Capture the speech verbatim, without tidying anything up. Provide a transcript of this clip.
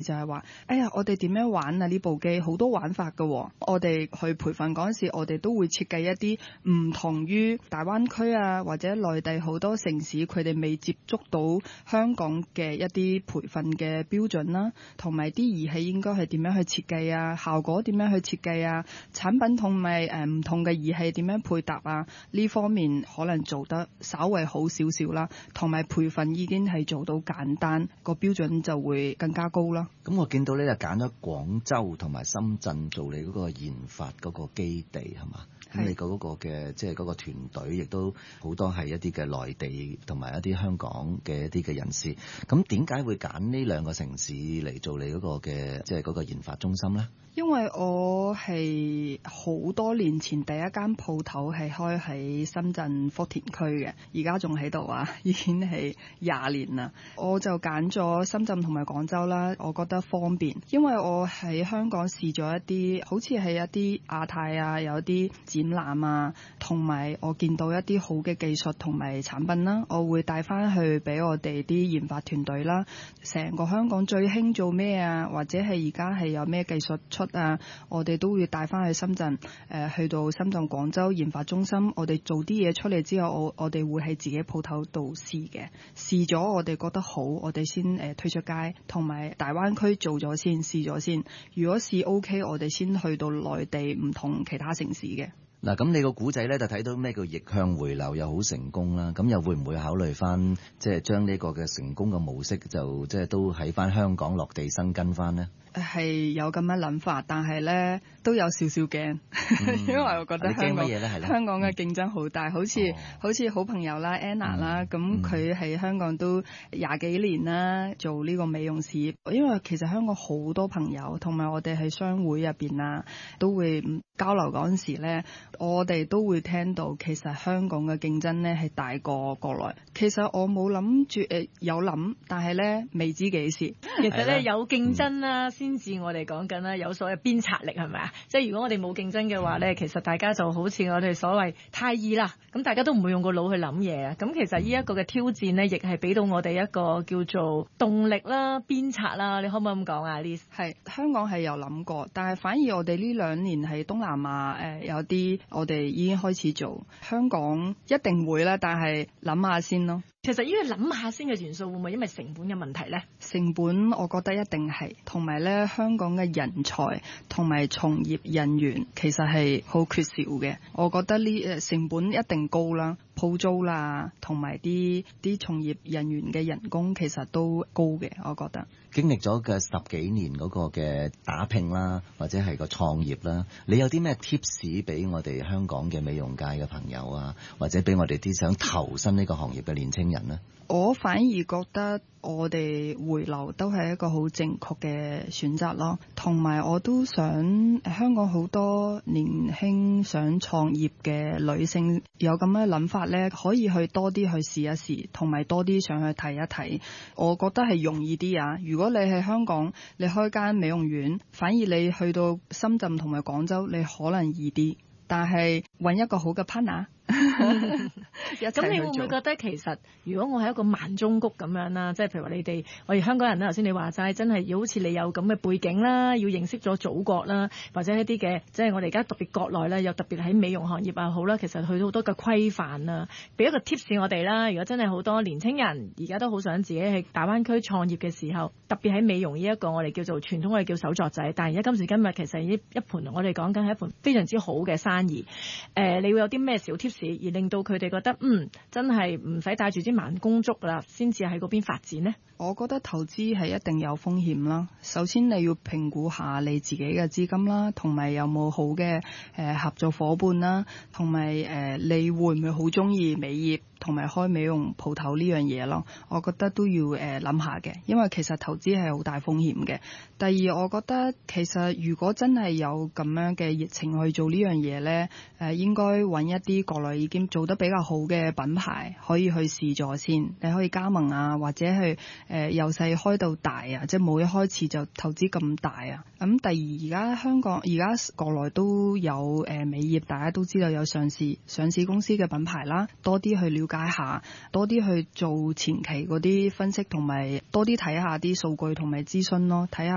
就係話，哎呀，我哋點樣玩啊？呢部機好多玩法㗎喎。我哋去培訓嗰陣時，我哋都會設計一啲唔同於大灣區啊或者內地好多城市佢哋未接觸到香港嘅一啲培訓嘅標準啦，同埋啲儀器應該係點樣去設計啊，效果點樣去設計啊，產品同埋誒唔同嘅儀器點樣配搭啊，呢方面可能做得稍微好少少啦，同埋培訓已經係做到簡單，個標準就會更加高啦。 咁我見到咧就揀咗廣州同埋深圳做你嗰個研發嗰個基地係嘛？咁你嗰個嘅即係嗰個團隊亦都好多係一啲嘅內地同埋一啲香港嘅一啲嘅人士。咁點解會揀呢兩個城市嚟做你嗰個嘅即係嗰個研發中心咧？ 因為我係好多年前第一間鋪頭係開喺深圳福田區嘅，而家仲喺度啊，已經係廿年啦。我就揀咗深圳同埋廣州啦，我覺得方便，因為我喺香港試咗一啲，好似係一啲亞太啊，有啲展覽啊，同埋我見到一啲好嘅技術同埋產品啦，我會帶翻去俾我哋啲研發團隊啦。成個香港最興做咩啊，或者係而家係有咩技術出啊，我哋都會帶翻去深圳，誒、呃、去到深圳廣州研發中心，我哋做啲嘢出嚟之後，我我哋會喺自己鋪頭度試嘅，試咗我哋覺得好，我哋先誒、呃、推出街，同埋大灣區做咗先，試咗先，如果試 OK， 我哋先去到內地唔同其他城市嘅。 嗱，咁你個古仔咧就睇到咩叫逆向回流又好成功啦，咁又會唔會考慮翻即係將呢個嘅成功嘅模式就即係都喺翻香港落地生根翻呢？ 係有咁嘅諗法，但係咧都有少少驚，嗯、因為我覺得香港香港嘅競爭好大，嗯、好似、哦、好似好朋友啦 Anna 啦，咁佢喺香港都廿幾年啦，做呢個美容事業。因為其實香港好多朋友，同埋我哋喺商會入邊啊，都會交流嗰陣時咧，我哋都會聽到其實香港嘅競爭咧係大過國內。其實我冇諗住誒有諗，但係咧未知幾時。 其實咧有競爭啦。先至我哋講緊啦，有所謂鞭策力係咪啊？即係如果我哋冇競爭嘅話咧，其實大家就好似我哋所謂太易啦，咁大家都唔會用個腦去諗嘢啊。咁其實呢一個嘅挑戰咧，亦係俾到我哋一個叫做動力啦、鞭策啦。你可唔可以咁講啊？Liz 係香港係有諗過，但係反而我哋呢兩年喺東南亞誒、呃、有啲我哋已經開始做，香港一定會啦，但係諗下先咯。 其實呢個諗下先嘅元素會唔會因為成本嘅問題咧？ 成本我覺得一定係，同埋咧香港嘅人才同埋從業人員其實係好缺少嘅。我覺得呢誒成本一定高啦，鋪租啦，同埋啲啲從業人員嘅人工其實都高嘅。我覺得經歷咗嘅十幾年嗰個嘅打拼啦，或者係個創業啦，你有啲咩 tips 俾我哋香港嘅美容界嘅朋友啊，或者俾我哋啲想投身呢個行業嘅年輕人呢？ 我反而覺得我哋回流都係一個好正確嘅選擇咯，同埋我都想香港好多年輕想創業嘅女性有咁嘅諗法呢，可以去多啲去試一試，同埋多啲上去睇一睇。我覺得係容易啲啊！如果你喺香港你開間美容院，反而你去到深圳同埋廣州，你可能易啲，但係揾一個好嘅 partner。 咁你會唔會覺得其實如果我係一個萬中谷咁樣啦，即係譬如話你哋我哋香港人啦，頭先你話齋真係要好似你有咁嘅背景啦，要認識咗祖國啦，或者一啲嘅即係我哋而家特別國內咧，又特別喺美容行業啊好啦，其實去到好多嘅規範啦，俾一個 tips 我哋啦。如果真係好多年青人而家都好想自己喺大灣區創業嘅時候，特別喺美容呢一個我哋叫做傳統我哋叫手作仔，但係而家今時今日其實呢一盤我哋講緊係一盤非常之好嘅生意。誒、呃，你會有啲咩小 tips 而令到佢哋覺得嗯真係唔使帶住支盲公竹啦，先至喺嗰邊發展呢？ 我覺得投資係一定有風險啦。首先你要評估下你自己嘅資金啦，同埋有冇好嘅誒合作夥伴啦，同埋誒你會唔會好中意美業同埋開美容鋪頭呢樣嘢咯？我覺得都要誒諗下嘅，因為其實投資係好大風險嘅。第二，我覺得其實如果真係有咁樣嘅熱情去做呢樣嘢呢，誒應該揾一啲國內已經做得比較好嘅品牌可以去試咗先。你可以加盟啊，或者去誒由細開到大啊，即係冇一開始就投資咁大啊。咁第二，而家香港而家國內都有誒美業，大家都知道有上市上市公司嘅品牌啦，多啲去了解下，多啲去做前期嗰啲分析，同埋多啲睇下啲數據同埋諮詢咯，睇下